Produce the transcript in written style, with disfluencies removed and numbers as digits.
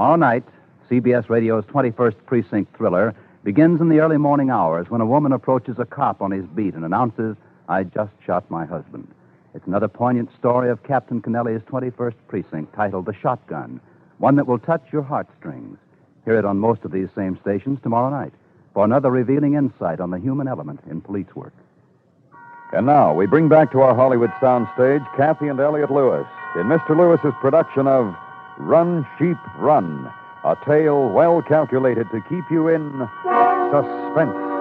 Tomorrow night, CBS Radio's 21st Precinct thriller begins in the early morning hours when a woman approaches a cop on his beat and announces, "I just shot my husband." It's another poignant story of Captain Kennelly's 21st Precinct titled The Shotgun, one that will touch your heartstrings. Hear it on most of these same stations tomorrow night for another revealing insight on the human element in police work. And now we bring back to our Hollywood soundstage Kathy and Elliot Lewis in Mr. Lewis's production of Run, Sheep, Run, a tale well calculated to keep you in suspense.